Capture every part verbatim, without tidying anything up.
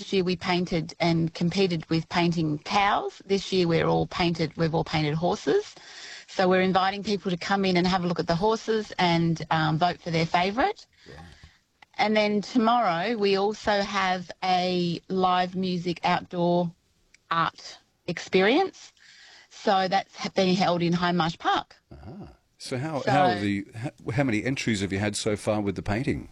last year we painted and competed with painting cows. This year we're all painted, we've all painted horses. So we're inviting people to come in and have a look at the horses and um, vote for their favourite. Right. And then tomorrow we also have a live music outdoor art experience. So that's being held in Hindmarsh Park. Uh-huh. So how so, how, the, how how many entries have you had so far with the painting?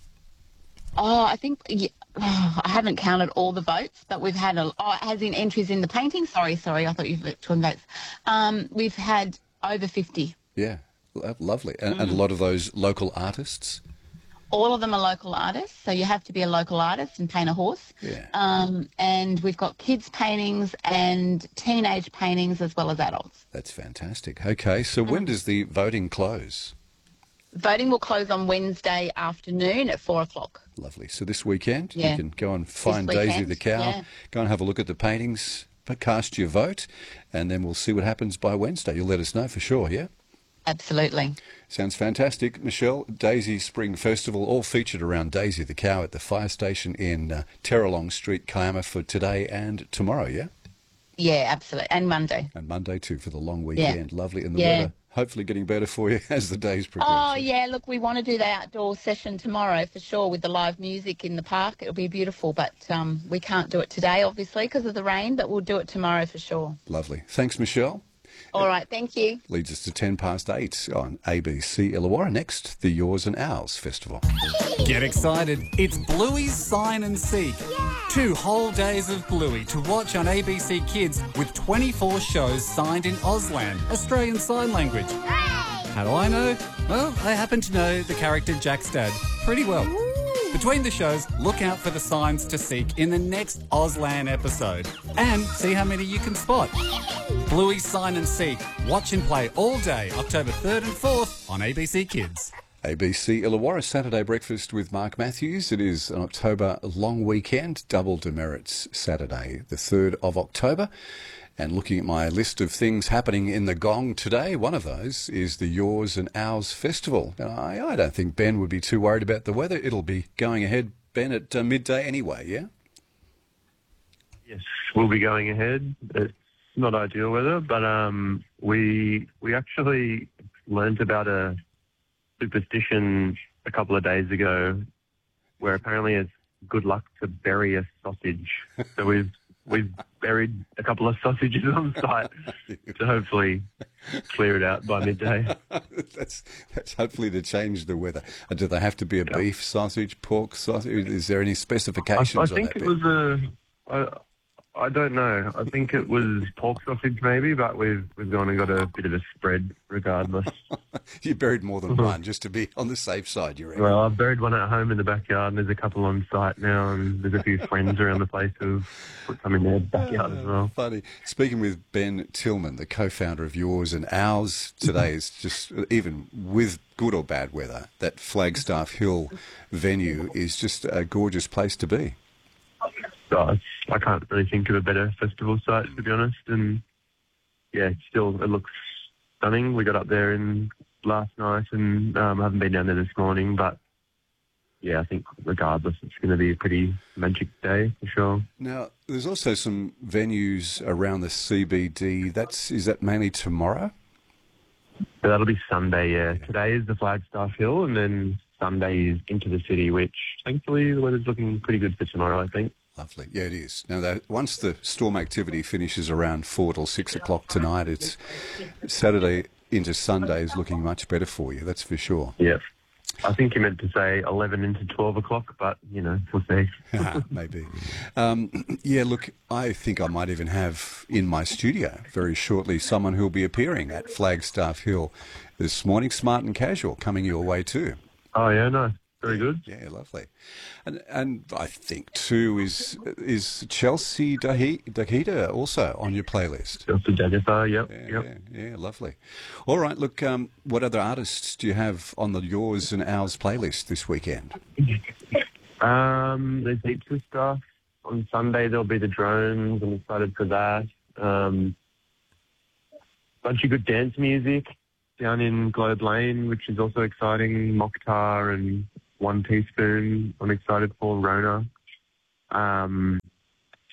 Oh, I think yeah, oh, I haven't counted all the votes, but we've had a oh, as in entries in the painting. Sorry, sorry, I thought you were talking votes. Um, we've had over fifty. Yeah, lovely, and, mm. and a lot of those local artists. All of them are local artists, so you have to be a local artist and paint a horse. Yeah. Um, and we've got kids' paintings and teenage paintings as well as adults. That's fantastic. Okay, so mm. when does the voting close? Voting will close on Wednesday afternoon at four o'clock. Lovely. So this weekend, yeah. you can go and find Daisy the cow, yeah. go and have a look at the paintings, cast your vote, and then we'll see what happens by Wednesday. You'll let us know for sure, yeah? Absolutely. Sounds fantastic. Michelle, Daisy Spring Festival, all featured around Daisy the cow at the fire station in uh, Terralong Street, Kiama, for today and tomorrow, yeah? Yeah, absolutely. And Monday. And Monday too, for the long weekend. Yeah. Lovely. And the yeah. weather hopefully getting better for you as the days progress. Oh, yeah, look, we want to do the outdoor session tomorrow for sure with the live music in the park. It'll be beautiful, but um, we can't do it today, obviously, because of the rain, but we'll do it tomorrow for sure. Lovely. Thanks, Michelle. All right, thank you. Leads us to ten past eight on A B C Illawarra. Next, the Yours and Ours Festival. Get excited. It's Bluey's Sign and Seek. Yeah. Two whole days of Bluey to watch on A B C Kids with twenty-four shows signed in Auslan, Australian Sign Language. Hey. How do I know? Well, I happen to know the character Jack's dad pretty well. Ooh. Between the shows, look out for the signs to seek in the next Auslan episode and see how many you can spot. Bluey Sign and Seek. Watch and play all day, October third and fourth on A B C Kids. A B C Illawarra Saturday Breakfast with Mark Matthews. It is an October long weekend, double demerits Saturday, the third of October. And looking at my list of things happening in the Gong today, one of those is the Yours and Ours Festival. And I, I don't think Ben would be too worried about the weather. It'll be going ahead, Ben, at uh, midday anyway, yeah? Yes, we'll be going ahead. It's not ideal weather, but um, we we actually learnt about a superstition a couple of days ago where apparently it's good luck to bury a sausage. So we've we've buried a couple of sausages on site to hopefully clear it out by midday. that's that's hopefully to change the weather. And do they have to be a beef sausage, pork sausage? Is there any specifications I, I on think that it bit? was a... I, I don't know. I think it was pork sausage maybe, but we've we've gone and got a bit of a spread regardless. You buried more than one just to be on the safe side, you reckon? Well, I've buried one at home in the backyard and there's a couple on site now and there's a few friends around the place who've put some in their backyard as well. Funny. Speaking with Ben Tillman, the co-founder of Yours and Ours, today is just, even with good or bad weather, that Flagstaff Hill venue is just a gorgeous place to be. Oh, I can't really think of a better festival site, to be honest. And yeah, still, it looks stunning. We got up there in last night and um, I haven't been down there this morning, but yeah, I think regardless, it's going to be a pretty magic day for sure. Now, there's also some venues around the C B D. That's is that mainly tomorrow? So that'll be Sunday, yeah. Today is the Flagstaff Hill, and then Sunday is Into the City, which thankfully the weather's looking pretty good for tomorrow, I think. Lovely. Yeah, it is. Now, that, once the storm activity finishes around four till six o'clock tonight, it's Saturday into Sunday is looking much better for you, that's for sure. Yeah. I think you meant to say eleven into twelve o'clock, but, you know, we'll see. Maybe. Um, yeah, look, I think I might even have in my studio very shortly someone who'll be appearing at Flagstaff Hill this morning, Smart and Casual, coming your way too. Oh, yeah, nice. Very good. Yeah, lovely. And and I think too is is Chelsea Dakita also on your playlist. Chelsea Dakita, yep. Yeah, yep. yeah, yeah, lovely. All right, look, um, what other artists do you have on the Yours and Ours playlist this weekend? Um, there's heaps of stuff. On Sunday there'll be the Drones. I'm excited for that. Um, bunch of good dance music down in Globe Lane, which is also exciting. Mokhtar and One Teaspoon, I'm excited for. Rona. Um,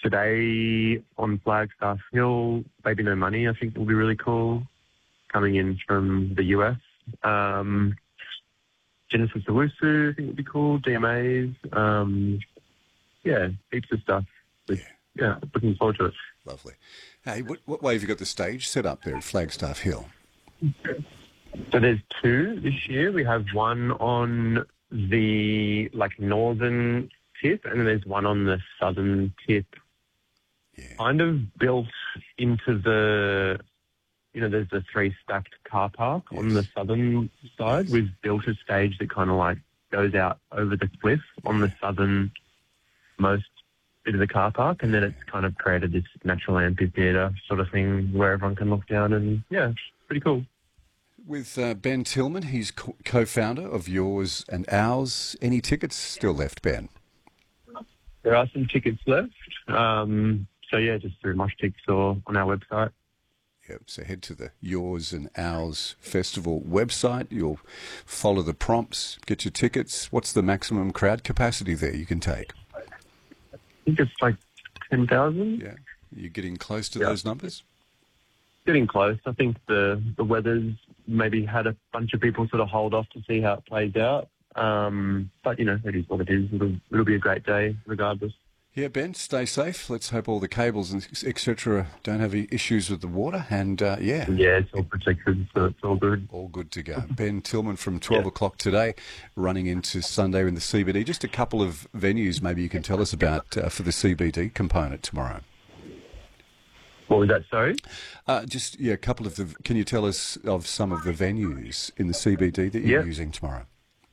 today on Flagstaff Hill, Baby No Money, I think will be really cool, coming in from the U S. Um, Genesis Owusu, I think would be cool. D M As. Um, yeah, heaps of stuff. Which, yeah. yeah, looking forward to it. Lovely. Hey, what, what way have you got the stage set up there at Flagstaff Hill? So there's two this year. We have one on the like northern tip, and then there's one on the southern tip. Yeah. Kind of built into the, you know, there's a three stacked car park yes. on the southern side. We've built a stage that kind of like goes out over the cliff on the southernmost bit of the car park, and then it's kind of created this natural amphitheatre sort of thing where everyone can look down, and yeah, it's pretty cool. With uh, Ben Tillman, he's co- co-founder of Yours and Ours. Any tickets still left, Ben? There are some tickets left. Um, so yeah, just through Mushtix or on our website. Yep, so head to the Yours and Ours Festival website. You'll follow the prompts, get your tickets. What's the maximum crowd capacity there you can take? I think it's like ten thousand. Yeah, you're getting close to yeah. those numbers? Getting close. I think the, the weather's maybe had a bunch of people sort of hold off to see how it plays out. Um, but, you know, it is what it is. It'll, it'll be a great day regardless. Yeah, Ben, stay safe. Let's hope all the cables and et cetera don't have any issues with the water. And, uh, yeah. Yeah, it's all protected, so it's all good. All good to go. Ben Tillman from twelve yeah. o'clock today, running into Sunday in the C B D. Just a couple of venues maybe you can tell us about uh, for the C B D component tomorrow. What was that, sorry? Uh, just, yeah, a couple of the... Can you tell us of some of the venues in the C B D that you're yeah. using tomorrow?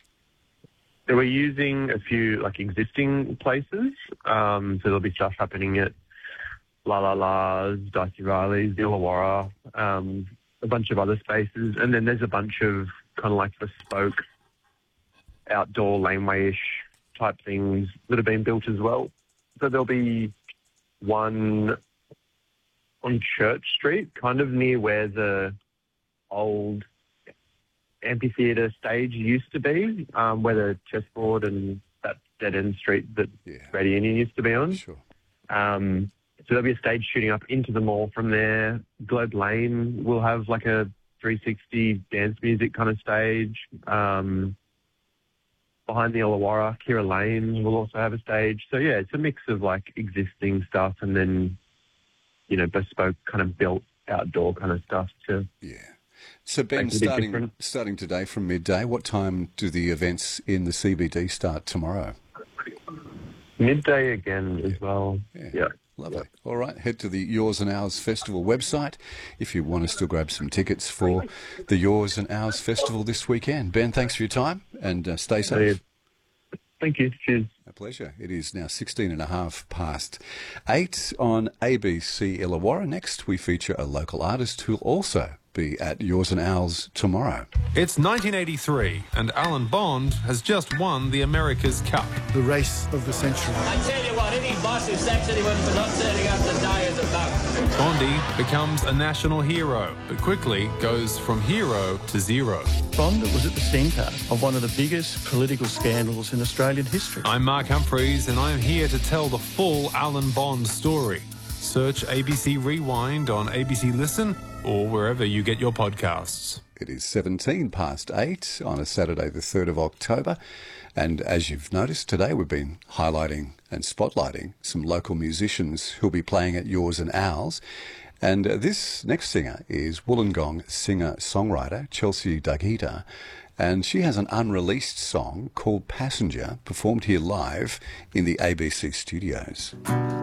So we're using a few, like, existing places. Um, so there'll be stuff happening at La La La's, Dicey Riley's, the Illawarra, um, a bunch of other spaces. And then there's a bunch of kind of like bespoke outdoor laneway-ish type things that have been built as well. So there'll be one on Church Street, kind of near where the old amphitheatre stage used to be, um, where the chessboard and that dead-end street that yeah. Grady Union used to be on. Sure. Um, so there'll be a stage shooting up into the mall from there. Globe Lane will have like a three sixty dance music kind of stage. Um, behind the Illawarra, Kira Lane will also have a stage. So, yeah, it's a mix of like existing stuff and then, you know, bespoke kind of built outdoor kind of stuff too. Yeah. So, Ben, starting starting today from midday, what time do the events in the C B D start tomorrow? Midday again as well. Yeah. yeah. Lovely. All right, head to the Yours and Ours Festival website if you want to still grab some tickets for the Yours and Ours Festival this weekend. Ben, thanks for your time and uh, stay safe. Thank you. Cheers. A pleasure. It is now sixteen and a half past eight on A B C Illawarra. Next, we feature a local artist who'll also be at Yours and Ours tomorrow. It's nineteen eighty-three and Alan Bond has just won the America's Cup. The race of the century. I tell you what, any boss who sacks anyone for not turning up to die is a bum. Bondy becomes a national hero, but quickly goes from hero to zero. Bond was at the centre of one of the biggest political scandals in Australian history. I'm Mark Humphreys and I'm here to tell the full Alan Bond story. Search A B C Rewind on A B C Listen or wherever you get your podcasts. It is seventeen past eight on a Saturday, the third of October. And as you've noticed, today we've been highlighting and spotlighting some local musicians who'll be playing at Yours and Ours. And uh, this next singer is Wollongong singer-songwriter Chelsea Dagita. And she has an unreleased song called Passenger, performed here live in the A B C studios.